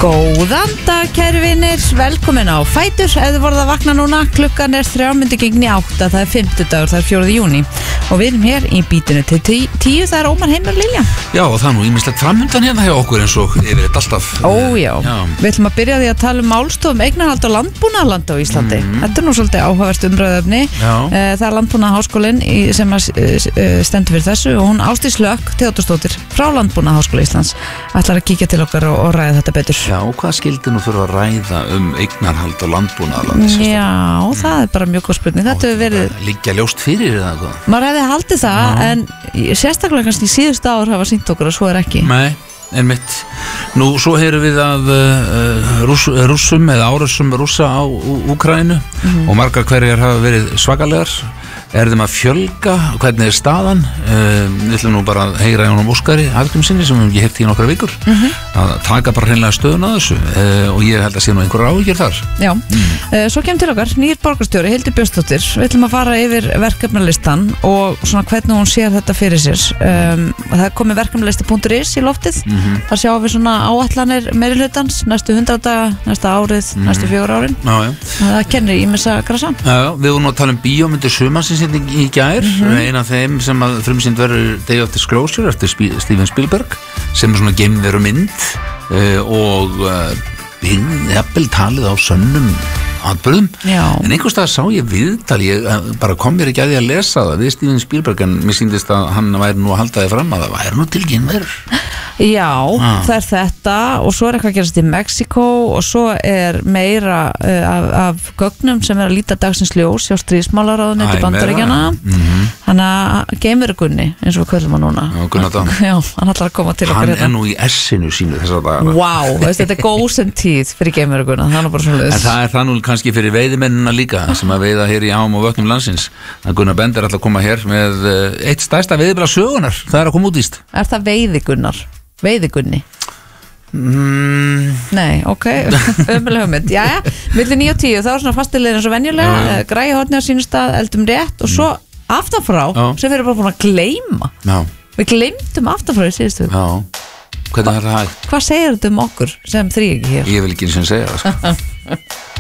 Góðan dag, kæru vinir, velkomin á Fætur. Ef þið voruð að vakna núna, klukkan 7:03, það 50 það 4. júní. Og við erum hér í bítinu til 10, það Ómar Heimir Lilja. Já, og það nú ýmislegt framundan hérna hjá okkur eins og yfir þetta alltaf. Já. Við ætlum að byrja því að tala málstofum eignarhald og landbúnaðarland á Íslandi. Þetta nú svolítið áhugavert umræðuefni. Það Landbúnaðarháskólinn sem stendur fyrir þessu og hún Ásdís Lökk Theódórsdóttir frá Landbúnaðarháskóla Íslands ætlar að kíkja til okkar og ræða þetta betur. Já, hvað skildi nú þurfa að ræða eignarhald og landbúnaðarland? Já, það bara mjög góð spurning. Þetta hefur verið liggja ljóst fyrir eða eitthvað? Maður hefði haldið það, en sérstaklega kannski síðustu ár hafa sýnt okkur að svo ekki. Nei, einmitt. Nú, svo heyrum við að rússum eða árásum rússa á Úkraínu og margar hverjar hafa verið svakalegar. Þeim að fjölga? Hvernig staðan? Við ætlum nú bara að heyra Jónum Óskari Hallgrímssyni sem við hefum ekki heyrt í nokkrar vikur að taka bara hreinlega stöðun að þessu og ég held að sé nú einhverjar áhyggjur þar. Já, svo kemur til okkar nýr borgarstjóri Hildur Björnsdóttir. Við ætlum að fara yfir verkefnalistan og svona hvernig hún sér þetta fyrir sér. Það er komið verkefnalisti.is í loftið. Þar sjáum við svona áætlanir meirihlutans næstu 100 daga, næsta árið, næstu 4 árin. Það kennir ýmissa grasa. Við vorum að tala bíómyndir sumarsins í gær, eina af þeim sem að frumsýnd verður Day of Disclosure eftir Steven Spielberg sem er svona geimveru mynd og jafnvel talið á sönnum atburðum, en einhvers staðar sá ég viðtal, ég bara kom mér ekki að því að lesa það við Steven Spielberg, en mér sýndist að hann væri nú að halda þið fram að það væri nú til geimverur. Já, það er þetta og svo er eitthvað að gerast í Mexíkó og svo er meira af gögnum sem er að líta dagsins ljós hjá stríðsmálaráðuneyti Bandaríkjanna. Þannig að geimverugunni eins og við köllum hann núna. Já, hann ætlar að koma til okkar hérna. Hann er nú í essinu sínu þessar dagana. Vá, þetta er góðsend tíð fyrir geimveruguna, það er nú bara svona en það er það nú kannski fyrir veiðimennina líka sem að veiða hér í ám og vötnum landsins. Gunnar Bender ætlar að koma hér með eitt stærsta veiðibla sögunar, það er að koma út íst. Er það Veiðigunnar? Veiðigunni? Nei, ok, ömuleg hugmynd. Jæja, milli 9 og 10 þá er svona fastilegir eins og venjulega, græði horni á sínum stað, eldum rétt og svo aftanfrá sem við erum bara búin að gleyma. Við gleymdum aftanfrá í síðustu. Já, hvernig er það hægt? Hvað segir þetta okkur sem þrír ekki hér? Ég vil ekki eins og segja það, sko.